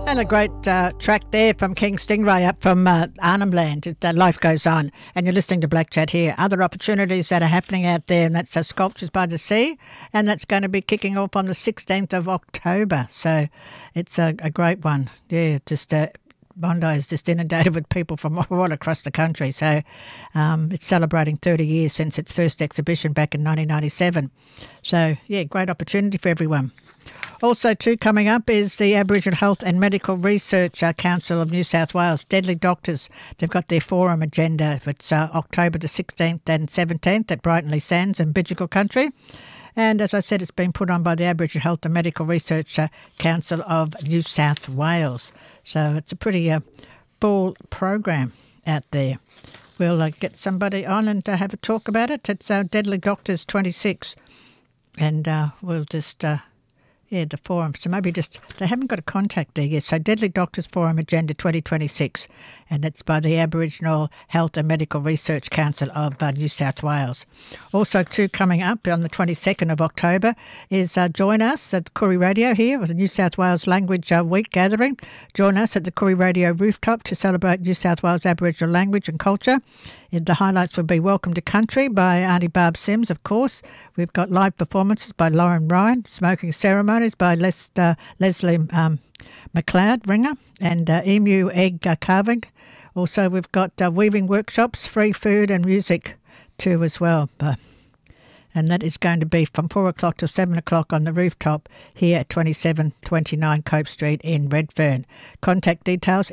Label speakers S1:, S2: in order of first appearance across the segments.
S1: And a great track there from King Stingray up from Arnhem Land. Life Goes On. And you're listening to Black Chat here. Other opportunities that are happening out there, and that's Sculptures by the Sea, and that's going to be kicking off on the 16th of October. So it's a great one. Yeah, just Bondi is just inundated with people from all across the country. So it's celebrating 30 years since its first exhibition back in 1997. So, yeah, great opportunity for everyone. Also, too, coming up is the Aboriginal Health and Medical Research Council of New South Wales, Deadly Doctors. They've got their forum agenda. It's October the 16th and 17th at Brighton Sands in Bidjigal Country. And as I said, it's been put on by the Aboriginal Health and Medical Research Council of New South Wales. So it's a pretty full program out there. We'll get somebody on and have a talk about it. It's Deadly Doctors 26. And we'll just... the forum. So maybe they haven't got a contact there yet. So Deadly Doctors Forum Agenda 2026, and that's by the Aboriginal Health and Medical Research Council of New South Wales. Also, too, coming up on the 22nd of October is join us at Koori Radio here with the New South Wales Language Week gathering. Join us at the Koori Radio rooftop to celebrate New South Wales Aboriginal language and culture. The highlights will be Welcome to Country by Auntie Barb Sims, of course. We've got live performances by Lauren Ryan, smoking ceremonies by Leslie McLeod, ringer, and emu egg carving. Also, we've got weaving workshops, free food and music too as well. And that is going to be from 4 o'clock to 7 o'clock on the rooftop here at 2729 Cope Street in Redfern. Contact details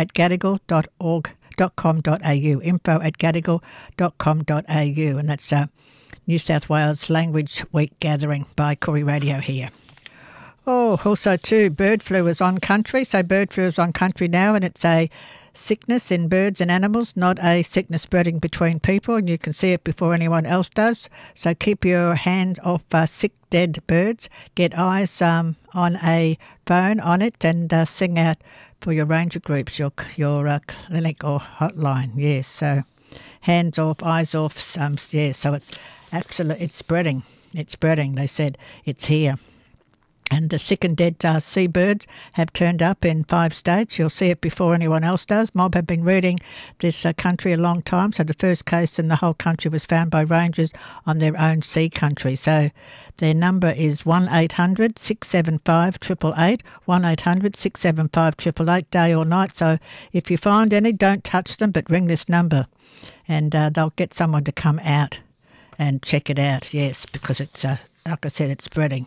S1: info@gadigal.org.com.au, info@gadigal.com.au, and that's New South Wales Language Week gathering by Koori Radio here. Oh, also too, bird flu is on country. So bird flu is on country now, and it's a sickness in birds and animals, not a sickness spreading between people, and you can see it before anyone else does. So keep your hands off sick, dead birds. Get eyes on a phone on it, and sing out for your ranger groups, your clinic or hotline. Yes, so hands off, eyes off. So it's absolutely, it's spreading. It's spreading. They said it's here. And the sick and dead seabirds have turned up in 5 states. You'll see it before anyone else does. Mob have been reading this country a long time. So the first case in the whole country was found by rangers on their own sea country. So their number is 1800 675 888, 1800 675 888, day or night. So if you find any, don't touch them, but ring this number, and they'll get someone to come out and check it out. Yes, because it's, like I said, it's spreading.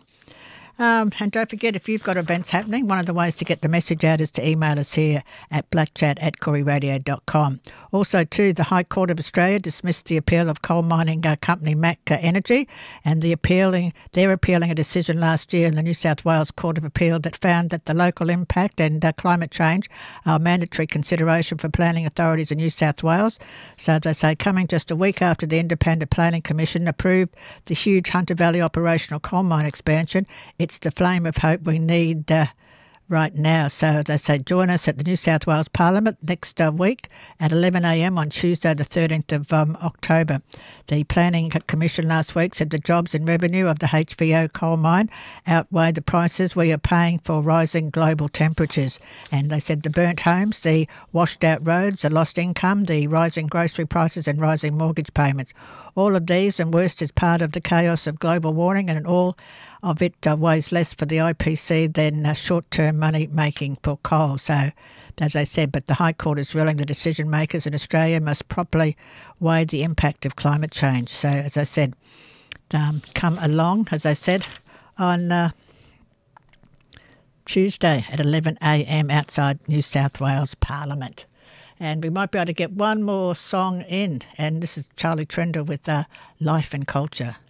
S1: And don't forget, if you've got events happening, one of the ways to get the message out is to email us here at blackchat@kooriradio.com. Also, too, the High Court of Australia dismissed the appeal of coal mining company MAC Energy, and they're appealing a decision last year in the New South Wales Court of Appeal that found that the local impact and climate change are mandatory consideration for planning authorities in New South Wales. So, as I say, coming just a week after the Independent Planning Commission approved the huge Hunter Valley operational coal mine expansion, it's the flame of hope we need right now. So, as I say, join us at the New South Wales Parliament next week at 11 a.m. on Tuesday the 13th of October. The Planning Commission last week said the jobs and revenue of the HVO coal mine outweigh the prices we are paying for rising global temperatures. And they said the burnt homes, the washed out roads, the lost income, the rising grocery prices and rising mortgage payments. All of these and worst is part of the chaos of global warming, and all of it weighs less for the IPC than short-term money making for coal. So, as I said, but the High Court is ruling the decision makers in Australia must properly weigh the impact of climate change. So, as I said, come along, as I said, on Tuesday at 11 a.m. outside New South Wales Parliament. And we might be able to get one more song in, and this is Charlie Trender with Life and Culture.